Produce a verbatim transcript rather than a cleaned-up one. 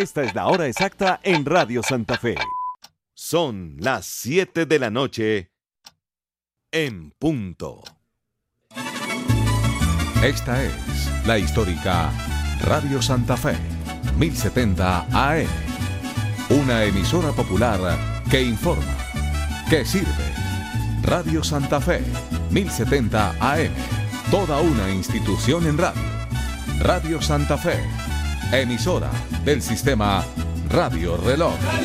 Esta es la hora exacta en Radio Santa Fe. Son las siete de la noche en punto. Esta es la histórica Radio Santa Fe, mil setenta A M. Una emisora popular que informa, que sirve. Radio Santa Fe, mil setenta A M. Toda una institución en radio. Radio Santa Fe, emisora del sistema Radio Reloj.